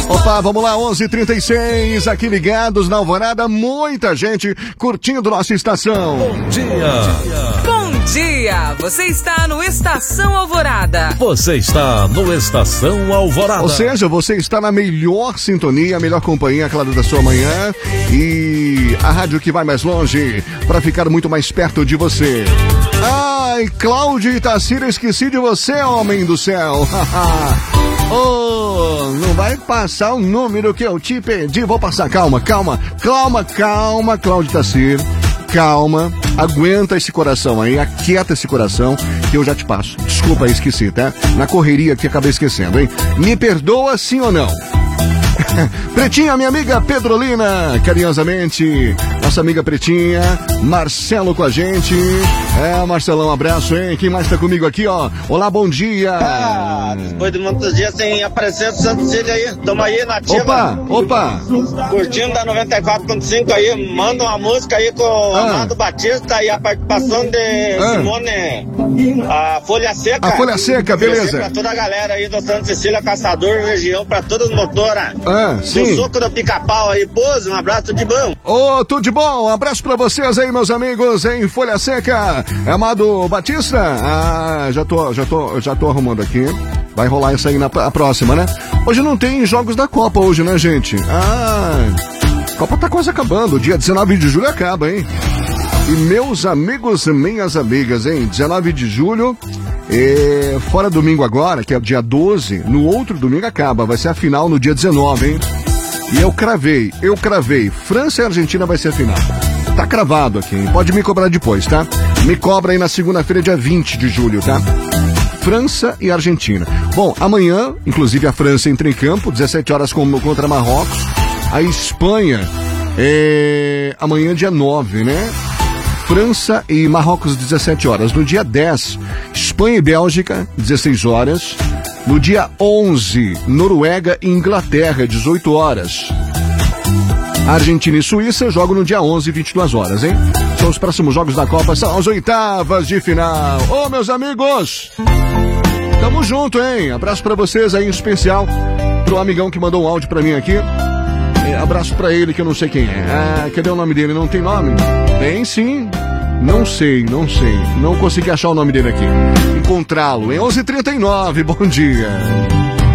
Opa, vamos lá, 11h36, aqui ligados na Alvorada, muita gente curtindo nossa estação. Bom dia. Bom dia, você está no Estação Alvorada. Você está no Estação Alvorada. Ou seja, você está na melhor sintonia, a melhor companhia, claro, da sua manhã. E a rádio que vai mais longe para ficar muito mais perto de você. Ai, Cláudio Itacira, esqueci de você, homem do céu. Oh, não vai passar o número que eu te pedi. Vou passar, calma, Cláudio Itacira. Calma, aguenta esse coração aí, aquieta esse coração que eu já te passo. Desculpa aí, esqueci, tá? Na correria que acabei esquecendo, hein? Me perdoa sim ou não? Pretinha, minha amiga Pedrolina, carinhosamente, nossa amiga Pretinha, Marcelo com a gente. Marcelão, abraço, hein? Quem mais tá comigo aqui, ó? Olá, bom dia. Depois de muitos dias sem aparecer do Santo Cílio aí, tamo aí na ativa. Opa. Curtindo da 94.5 aí, manda uma música aí com o Amado Batista e a participação de Simone, a Folha Seca. A Folha Seca, beleza. Pra toda a galera aí do Santo Cecília, Caçador, região, pra todas as motoras. Sim. Do Soco do Pica-Pau aí, Bozo, um abraço, tudo de bom. Tudo de bom, um abraço pra vocês aí, meus amigos, em Folha Seca. Amado Batista, já tô arrumando aqui. Vai rolar isso aí na próxima, né? Hoje não tem jogos da Copa hoje, né, gente? A Copa tá quase acabando, dia 19 de julho acaba, hein? E meus amigos e minhas amigas, hein? 19 de julho, fora domingo agora, que é o dia 12, no outro domingo acaba, vai ser a final no dia 19, hein? E eu cravei, França e Argentina vai ser a final. Tá cravado aqui, hein? Pode me cobrar depois, tá? Me cobra aí na segunda-feira, dia 20 de julho, tá? França e Argentina. Bom, amanhã, inclusive a França entra em campo, 17 horas contra Marrocos. A Espanha, amanhã dia 9, né? França e Marrocos, 17 horas. No dia 10, Espanha e Bélgica, 16 horas. No dia 11, Noruega e Inglaterra, 18 horas. Argentina e Suíça jogam no dia 11, 22 horas, hein? São os próximos jogos da Copa, são as oitavas de final. Ô, meus amigos, tamo junto, hein? Abraço pra vocês aí, em especial pro amigão que mandou um áudio pra mim aqui. Abraço pra ele, que eu não sei quem é. Cadê o nome dele? Não tem nome? Tem sim. Não sei. Não consegui achar o nome dele aqui. Encontrá-lo em 11h39. Bom dia.